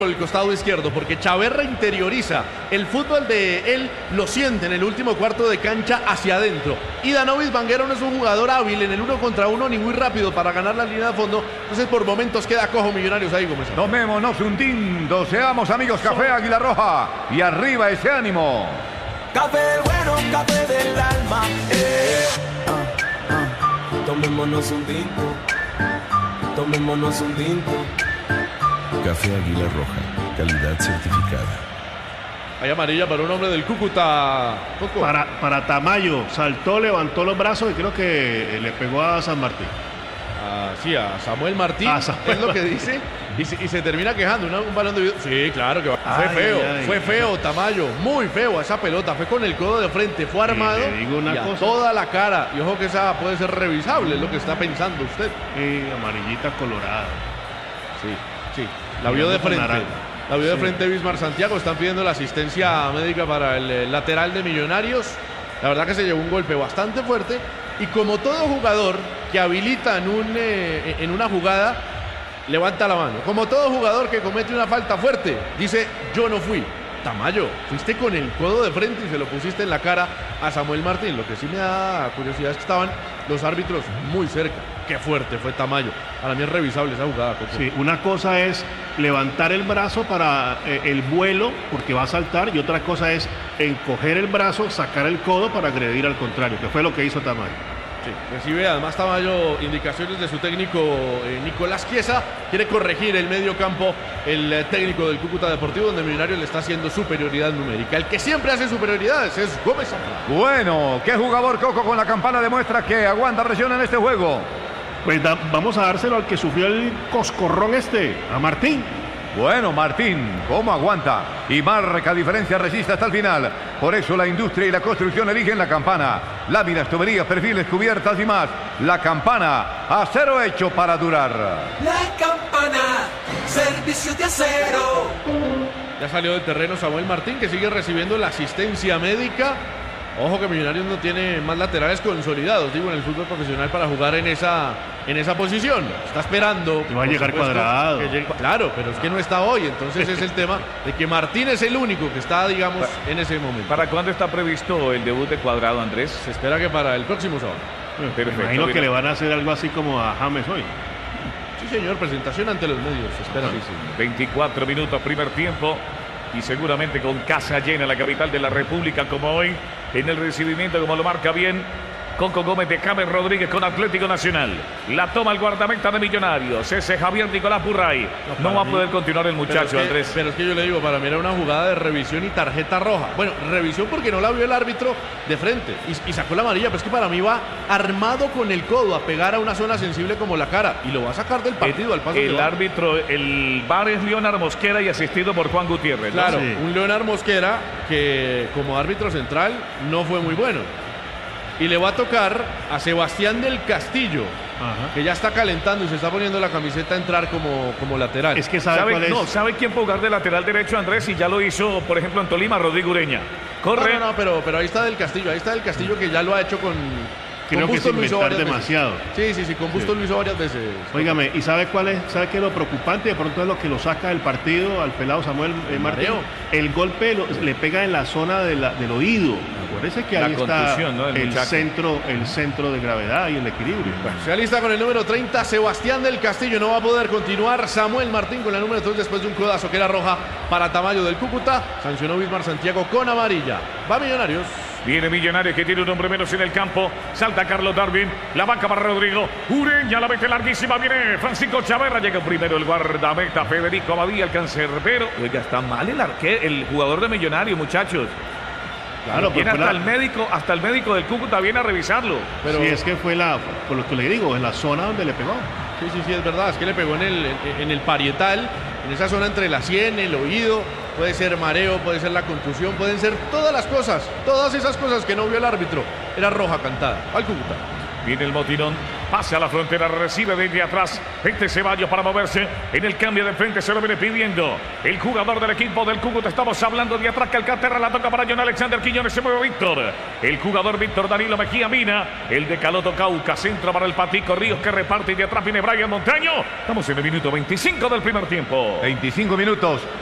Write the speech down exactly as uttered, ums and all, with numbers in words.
por el costado izquierdo, porque Chaverra interioriza el fútbol de él, lo siente en el último cuarto de cancha hacia adentro. Y Danovis Vanguero no es un jugador hábil en el uno contra uno ni muy rápido para ganar la línea de fondo, entonces por momentos queda cojo Millonarios ahí, Gómez. Tomémonos un tinto, seamos amigos, café Águila Roja y arriba ese ánimo. Café bueno, café del alma, eh. ah, ah. Tomémonos un tinto, tomémonos un tinto. Café Águila Roja, calidad certificada. Hay amarilla para un hombre del Cúcuta. Coco. Para, para Tamayo, saltó, levantó los brazos y creo que le pegó a San Martín. Ah, sí, a Samuel Martín, a Samuel es lo que dice, y se, y se termina quejando, ¿no? Un balón de video. Sí, claro que va. Fue Ay, feo, ay, fue feo, Tamayo, muy feo esa pelota, fue con el codo de frente, fue armado le digo una y a cosa. toda la cara, y ojo que esa puede ser revisable, es lo que está pensando usted. Sí, amarillita colorada. Sí, sí, la vio de frente. Naranja. La vio de Sí. frente Bismar Santiago. Están pidiendo la asistencia médica para el eh, lateral de Millonarios. La verdad que se llevó un golpe bastante fuerte. Y como todo jugador que habilita en, un, eh, en una jugada, levanta la mano. Como todo jugador que comete una falta fuerte, dice: yo no fui. Tamayo, fuiste con el codo de frente y se lo pusiste en la cara a Samuel Martín. Lo que sí me da curiosidad es que estaban los árbitros muy cerca. Qué fuerte fue Tamayo. Para mí es revisable esa jugada, Coco. Sí, una cosa es levantar el brazo para eh, el vuelo, porque va a saltar, y otra cosa es encoger el brazo, sacar el codo para agredir al contrario, que fue lo que hizo Tamayo. Sí, recibe además Tamayo indicaciones de su técnico eh, Nicolás Chiesa. Quiere corregir el medio campo el eh, técnico del Cúcuta Deportivo, donde Millonarios le está haciendo superioridad numérica. El que siempre hace superioridades es Gómez Zambrano. Bueno, ¿qué jugador, Coco, con la campana demuestra que aguanta presión en este juego? Pues da, vamos a dárselo al que sufrió el coscorrón este, a Martín. Bueno, Martín, ¿cómo aguanta? Y marca diferencia, resiste hasta el final. Por eso la industria y la construcción eligen la campana. Láminas, tuberías, perfiles, cubiertas y más. La campana, acero hecho para durar. La campana, servicio de acero. Ya salió del terreno Samuel Martín, que sigue recibiendo la asistencia médica. Ojo que Millonarios no tiene más laterales consolidados, digo, en el fútbol profesional para jugar en esa, en esa posición. Está esperando. Y va a por llegar supuesto, Cuadrado. que llegue- claro, pero es que no está hoy. Entonces es el tema de que Martín es el único que está, digamos, en ese momento. ¿Para cuándo está previsto el debut de Cuadrado, Andrés? Se espera que para el próximo sábado. Perfecto. Me imagino que le van a hacer algo así como a James hoy. Sí, señor, presentación ante los medios. Se espera. veinticuatro minutos, primer tiempo. Y seguramente con casa llena la capital de la República como hoy. En el recibimiento, como lo marca bien Coco Gómez de James Rodríguez con Atlético Nacional. La toma el guardameta de Millonarios. Ese Javier Nicolás Burray. No, para va a mí- poder continuar el Pero muchacho, es, que, Andrés. pero es que yo le digo, para mí era una jugada de revisión y tarjeta roja. Bueno, revisión porque no la vio el árbitro de frente y, y sacó la amarilla, pero es que para mí va armado con el codo a pegar a una zona sensible como la cara y lo va a sacar del partido al paso que El va. árbitro, el V A R es Leonard Mosquera y asistido por Juan Gutiérrez, ¿no? Claro, Sí. un Leonard Mosquera que como árbitro central no fue muy bueno. Y le va a tocar a Sebastián del Castillo, Ajá. que ya está calentando y se está poniendo la camiseta a entrar como, como lateral. Es que sabe, ¿Sabe, cuál es. no, ¿sabe quién puede jugar de lateral derecho, Andrés? Y ya lo hizo, por ejemplo, en Tolima, Rodrigo Ureña. Corre. No, no, no, pero, pero ahí está del Castillo, ahí está del Castillo que ya lo ha hecho con. Creo con que es Bustos lo hizo inventar varias demasiado. veces. Sí, sí, sí, con Bustos lo hizo varias veces. Óigame, ¿y sabe cuál es? ¿Sabe qué es lo preocupante? De pronto es lo que lo saca del partido al pelado Samuel eh, Martín. mareo. El golpe lo- le pega en la zona de la- del oído. Acuérdese que La ahí está contusión, ¿no? del el muchacho. centro, el centro de gravedad y el equilibrio. Se alista con el número treinta, Sebastián del Castillo. No va a poder continuar Samuel Martín con la número tres después de un codazo que era roja para Tamayo del Cúcuta. Sancionó Bismar Santiago con amarilla. Va Millonarios. Viene Millonarios que tiene un hombre menos en el campo. Salta Carlos Darwin. La banca para Rodrigo. Ureña la mete larguísima. Viene Francisco Chaverra. Llega primero el guardameta Federico Abadía, el cancerbero. Oiga, está mal el arquero, el jugador de Millonarios, muchachos. Claro, Viene pero hasta fue el la- médico, hasta el médico del Cúcuta viene a revisarlo. Pero Sí, es que fue la, por lo que le digo, en la zona donde le pegó. sí, sí, sí, es verdad. Es que le pegó en el, en, en el parietal, en esa zona entre la sien, el oído. Puede ser mareo, puede ser la contusión, pueden ser todas las cosas. Todas esas cosas que no vio el árbitro. Era roja cantada. Al Cúcuta. Viene el motinón. Pase a la frontera, recibe desde atrás. Este Ceballos para moverse. En el cambio de frente se lo viene pidiendo el jugador del equipo del Cúcuta. Estamos hablando de atrás. Calcaterra la toca para John Alexander Quiñones. Se mueve Víctor. El jugador Víctor Danilo Mejía Mina. El de Caloto Cauca. Centro para el Patico Ríos que reparte. Y de atrás viene Brian Montaño. Estamos en el minuto veinticinco del primer tiempo. veinticinco minutos.